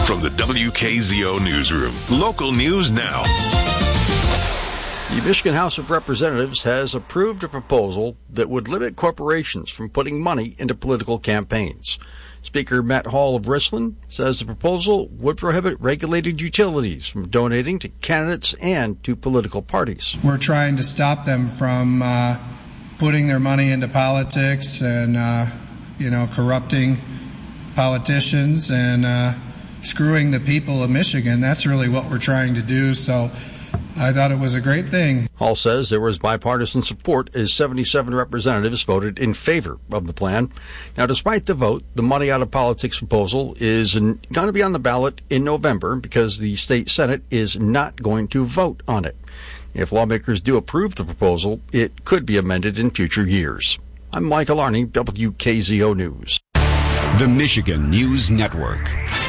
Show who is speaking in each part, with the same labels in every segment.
Speaker 1: From the WKZO Newsroom, local news now.
Speaker 2: The Michigan House of Representatives has approved a proposal that would limit corporations from putting money into political campaigns. Speaker Matt Hall of Richland says the proposal would prohibit regulated utilities from donating to candidates and to political parties.
Speaker 3: We're trying to stop them from putting their money into politics and, corrupting politicians and screwing the people of Michigan. That's really what we're trying to do. So I thought it was a great thing.
Speaker 2: Hall says there was bipartisan support as 77 representatives voted in favor of the plan. Now, despite the vote, the Money Out of Politics proposal is going to be on the ballot in November because the state Senate is not going to vote on it. If lawmakers do approve the proposal, it could be amended in future years. I'm Michael Arney, WKZO News.
Speaker 4: The Michigan News Network.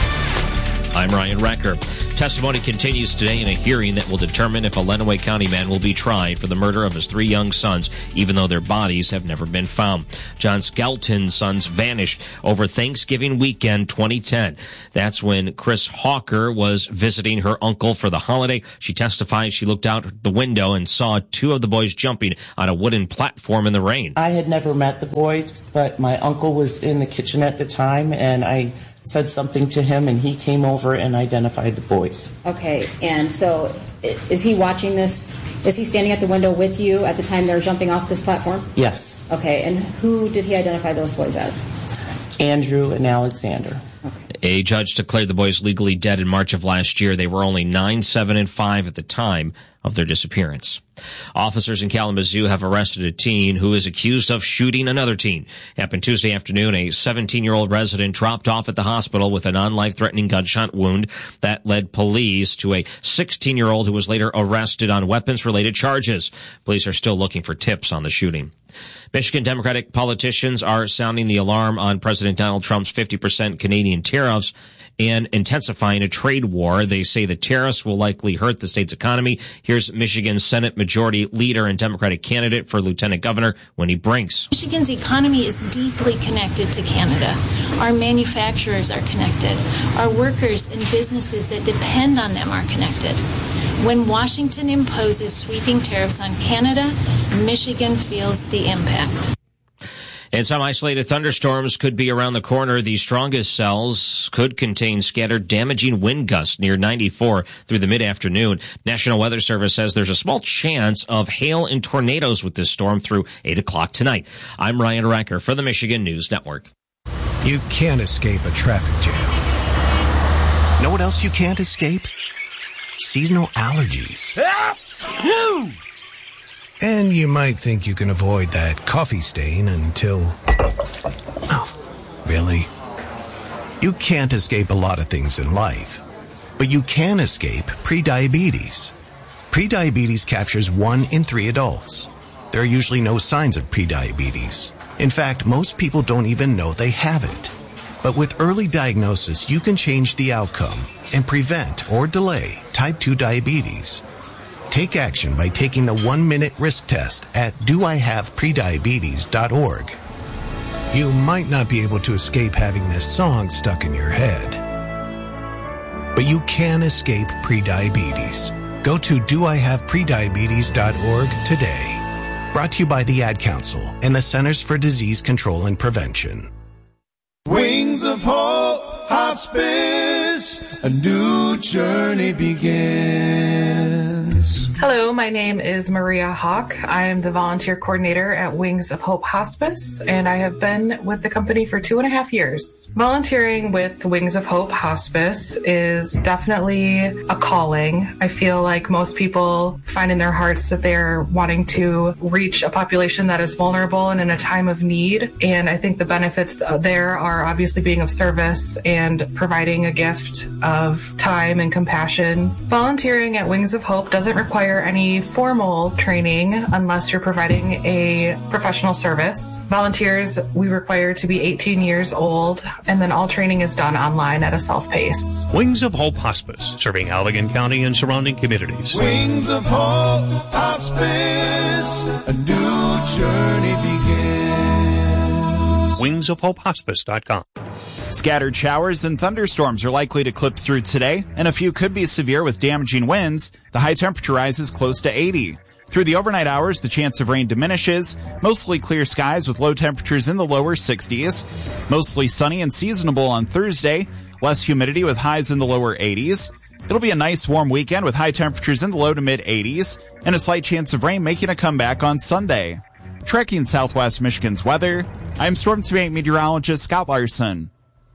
Speaker 5: I'm Ryan Recker. Testimony continues today in a hearing that will determine if a Lenawee County man will be tried for the murder of his 3 young sons, even though their bodies have never been found. John Skelton's sons vanished over Thanksgiving weekend 2010. That's when Chris Hawker was visiting her uncle for the holiday. She testified she looked out the window and saw 2 of the boys jumping on a wooden platform in the rain.
Speaker 6: I had never met the boys, but my uncle was in the kitchen at the time, and I said something to him, and he came over and identified the boys.
Speaker 7: Okay, and so is he watching this? Is he standing at the window with you at the time they're jumping off this platform?
Speaker 6: Yes.
Speaker 7: Okay, and who did he identify those boys as?
Speaker 6: Andrew and Alexander.
Speaker 7: Okay.
Speaker 5: A judge declared the boys legally dead in March of last year. They were only 9, 7, and 5 at the time of their disappearance. Officers in Kalamazoo have arrested a teen who is accused of shooting another teen. Happened Tuesday afternoon. A 17-year-old resident dropped off at the hospital with a non-life-threatening gunshot wound that led police to a 16-year-old who was later arrested on weapons-related charges. Police are still looking for tips on the shooting. Michigan Democratic politicians are sounding the alarm on President Donald Trump's 50% Canadian tariffs and intensifying a trade war. They say the tariffs will likely hurt the state's economy. Here's Michigan Senate Majority Leader and Democratic candidate for Lieutenant Governor Winnie Brinks.
Speaker 8: Michigan's economy is deeply connected to Canada. Our manufacturers are connected. Our workers and businesses that depend on them are connected. When Washington imposes sweeping tariffs on Canada, Michigan feels the impact.
Speaker 5: And some isolated thunderstorms could be around the corner. The strongest cells could contain scattered, damaging wind gusts near 94 through the mid-afternoon. National Weather Service says there's a small chance of hail and tornadoes with this storm through 8 o'clock tonight. I'm Ryan Recker for the Michigan News Network.
Speaker 9: You can't escape a traffic jam. Know what else you can't escape? Seasonal allergies. And you might think you can avoid that coffee stain until... Oh, really? You can't escape a lot of things in life, but you can escape prediabetes. Prediabetes captures 1 in 3 adults. There are usually no signs of prediabetes. In fact, most people don't even know they have it. But with early diagnosis, you can change the outcome and prevent or delay type 2 diabetes. Take action by taking the 1-minute risk test at doihaveprediabetes.org. You might not be able to escape having this song stuck in your head, but you can escape prediabetes. Go to doihaveprediabetes.org today. Brought to you by the Ad Council and the Centers for Disease Control and Prevention.
Speaker 10: Wings of Hope Hospice, a new journey begins.
Speaker 11: Hello, my name is Maria Hawk. I am the volunteer coordinator at Wings of Hope Hospice, and I have been with the company for 2.5 years. Volunteering with Wings of Hope Hospice is definitely a calling. I feel like most people find in their hearts that they're wanting to reach a population that is vulnerable and in a time of need, and I think the benefits there are obviously being of service and providing a gift of time and compassion. Volunteering at Wings of Hope doesn't require any formal training unless you're providing a professional service. Volunteers, we require to be 18 years old, and then all training is done online at a self-pace.
Speaker 12: Wings of Hope Hospice, serving Allegan County and surrounding communities.
Speaker 10: Wings of Hope Hospice, a new journey begins.
Speaker 12: WingsOfHopeHospice.com.
Speaker 13: Scattered showers and thunderstorms are likely to clip through today, and a few could be severe with damaging winds. The high temperature rises close to 80. Through the overnight hours, the chance of rain diminishes. Mostly clear skies with low temperatures in the lower 60s. Mostly sunny and seasonable on Thursday. Less humidity with highs in the lower 80s. It'll be a nice warm weekend with high temperatures in the low to mid 80s and a slight chance of rain making a comeback on Sunday. Tracking Southwest Michigan's weather, I'm Storm Team 8 meteorologist Scott Larson.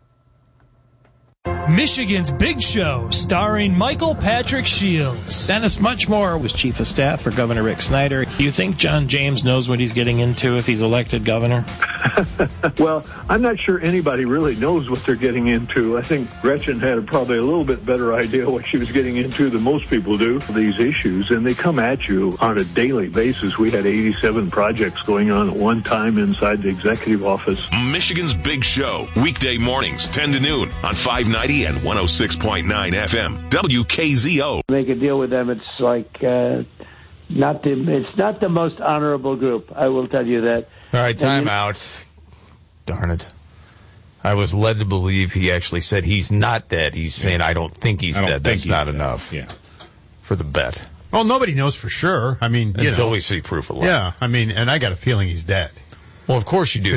Speaker 14: Michigan's Big Show, starring Michael Patrick Shields.
Speaker 15: Dennis Muchmore was chief of staff for Governor Rick Snyder. Do you think John James knows what he's getting into if he's elected governor?
Speaker 16: Well, I'm not sure anybody really knows what they're getting into. I think Gretchen had probably a little bit better idea what she was getting into than most people do for these issues, and they come at you on a daily basis. We had 87 projects going on at one time inside the executive office.
Speaker 1: Michigan's Big Show, weekday mornings, 10 to noon on 590 and 106.9 FM, WKZO.
Speaker 17: Make a deal with them. It's like it's not the most honorable group. I will tell you that.
Speaker 18: All right, time out. Darn it. I was led to believe he actually said he's not dead. He's saying, I don't think he's dead. That's not enough for the bet.
Speaker 19: Well, nobody knows for sure. I mean,
Speaker 18: until we see proof of life.
Speaker 19: Yeah, I mean, and I got a feeling he's dead.
Speaker 18: Well, of course you do.